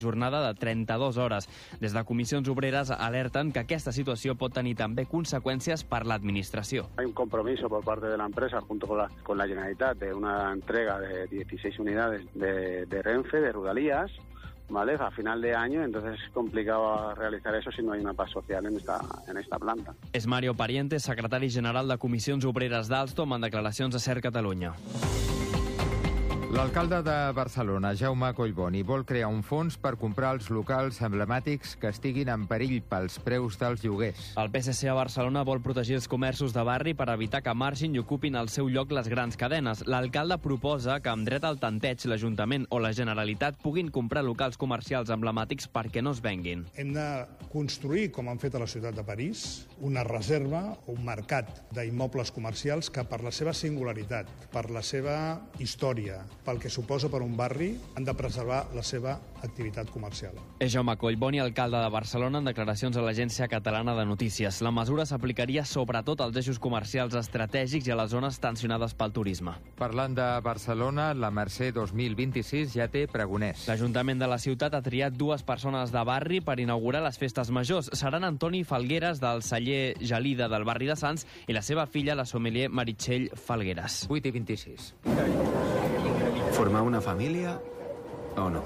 jornada de 32 hores. Des de Comissions Obreres alerten que aquesta situació pot tenir també conseqüències per l'administració. Hay un compromiso por parte de la empresa junto con la Generalitat de una entrega de 16 unidades de Renfe, de Rodalías, ¿vale? A final de año, entonces es complicado realizar eso si no hay una paz social en esta planta. És Mario Parientes, secretari general de Comissions Obreres d'Alstom, en declaracions a SER Catalunya. L'alcalde de Barcelona, Jaume Collboni, vol crear un fons per comprar els locals emblemàtics que estiguin en perill pels preus dels lloguers. El PSC a Barcelona vol protegir els comerços de barri per evitar que marxin i ocupin el seu lloc les grans cadenes. L'alcalde proposa que amb dret al tanteig l'Ajuntament o la Generalitat puguin comprar locals comercials emblemàtics perquè no es venguin. Hem de construir, com han fet a la ciutat de París, una reserva o un mercat d'immobles comercials que per la seva singularitat, per la seva història, pel que suposa per un barri, han de preservar la seva activitat comercial. És Jaume Collboni, alcalde de Barcelona, en declaracions a l'Agència Catalana de Notícies. La mesura s'aplicaria sobretot als eixos comercials estratègics i a les zones tensionades pel turisme. Parlant de Barcelona, la Mercè 2026 ja té pregoners. L'Ajuntament de la ciutat ha triat 2 persones de barri per inaugurar les festes majors. Seran Antoni Falgueres, del celler Gelida del barri de Sants, i la seva filla, la sommelier Meritxell Falgueres. 8:26. Formar una família o no?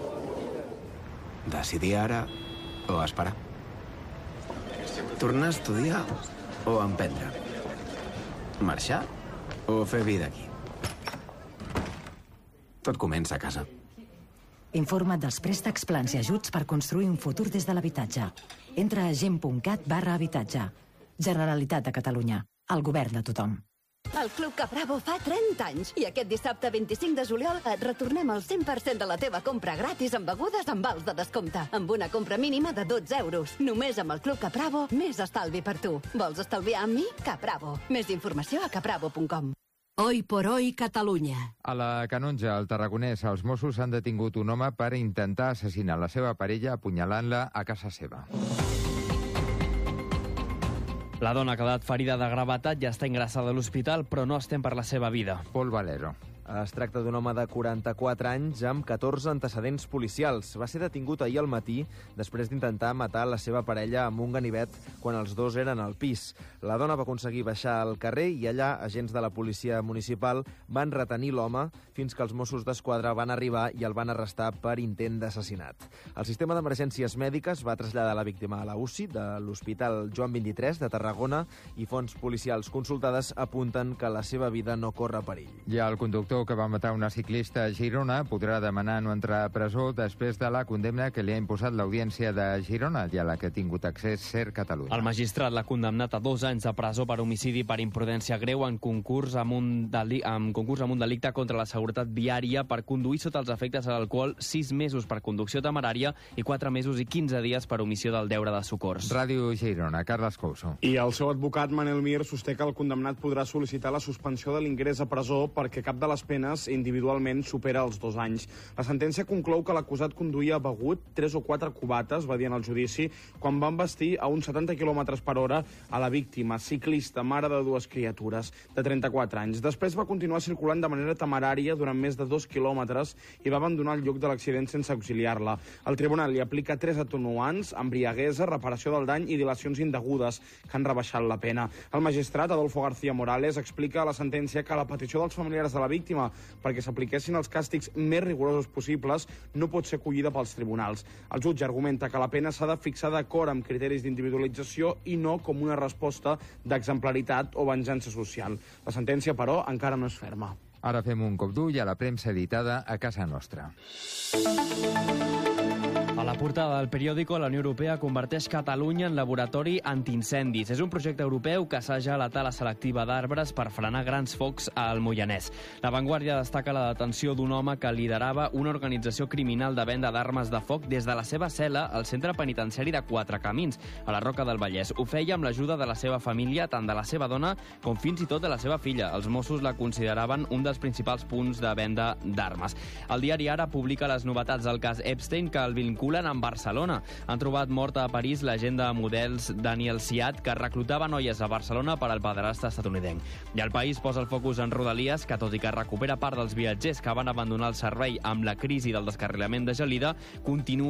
Decidir ara o esperar? Tornar a estudiar o emprendre? Marxar o fer vida aquí? Tot comença a casa. Informa't dels préstecs, plans i ajuts per construir un futur des de l'habitatge. Entra a gent.cat/habitatge. Generalitat de Catalunya. El govern de tothom. El Club Capravo fa 30 anys i aquest dissabte 25 de juliol et retornem el 100% de la teva compra gratis amb begudes amb vals de descompte, amb una compra mínima de 12 euros. Només amb el Club Capravo, més estalvi per tu. Vols estalviar amb mi? Capravo. Més informació a capravo.com. Hoy por hoy, Catalunya. A la Canonja, al Tarragonès, els Mossos han detingut un home per intentar assassinar la seva parella apunyalant-la a casa seva. La dona ha quedat ferida de gravetat i està ingressada a l'hospital, però no es tem per la seva vida. Pol Valero. Es tracta d'un home de 44 anys amb 14 antecedents policials. Va ser detingut ahir al matí després d'intentar matar la seva parella amb un ganivet quan els dos eren al pis. La dona va aconseguir baixar al carrer i allà agents de la policia municipal van retenir l'home fins que els Mossos d'Esquadra van arribar i el van arrestar per intent d'assassinat. El sistema d'emergències mèdiques va traslladar la víctima a la UCI de l'Hospital Joan 23 de Tarragona i fonts policials consultades apunten que la seva vida no corre perill. I el conductor que va matar una ciclista a Girona podrà demanar no entrar a presó després de la condemna que li ha imposat l'Audiència de Girona i a la que ha tingut accés SER Catalunya. El magistrat l'ha condemnat a 2 anys de presó per homicidi per imprudència greu en concurs amb un delicte contra la seguretat viària per conduir sota els efectes de l'alcohol, 6 mesos per conducció temerària i 4 mesos i 15 dies per omissió del deure de socors. Ràdio Girona, Carles Couso. I el seu advocat, Manel Mir, sosté que el condemnat podrà sol·licitar la suspensió de l'ingrés a presó perquè cap de les penes individualment supera els 2 anys. La sentència conclou que l'acusat conduïa begut 3 o 4 cubates, va dir en el judici, quan va embestir a uns 70 km per hora a la víctima, ciclista, mare de 2 criatures, de 34 anys. Després va continuar circulant de manera temerària durant més de 2 quilòmetres i va abandonar el lloc de l'accident sense auxiliar-la. El tribunal li aplica 3 atenuants, embriaguesa, reparació del dany i dilacions indegudes, que han rebaixat la pena. El magistrat, Adolfo García Morales, explica a la sentència que la petició dels familiars de la víctima perquè s'apliquessin els càstigs més rigorosos possibles no pot ser acollida pels tribunals. El jutge argumenta que la pena s'ha de fixar d'acord amb criteris d'individualització i no com una resposta d'exemplaritat o venjança social. La sentència, però, encara no és ferma. Ara fem un cop d'ull a la premsa editada a casa nostra. A la portada del periòdico, la Unió Europea converteix Catalunya en laboratori antiincendis. És un projecte europeu que assaja la tala selectiva d'arbres per frenar grans focs al Moianès. La Vanguardia destaca la detenció d'un home que liderava una organització criminal de venda d'armes de foc des de la seva cel·la al centre penitenciari de Quatre Camins, a la Roca del Vallès. Ho feia amb l'ajuda de la seva família, tant de la seva dona com fins i tot de la seva filla. Els Mossos la consideraven un dels principals punts de venda d'armes. El diari Ara publica les novetats del cas Epstein que el vinculen en Barcelona. Han trobat morta a París l'agent de models Daniel Siat, que reclutava noies a Barcelona per al pederasta estatunidenc. I el País posa el focus en Rodalies, que tot i que recupera part dels viatgers que van abandonar el servei amb la crisi del descarrilament de Gelida, continua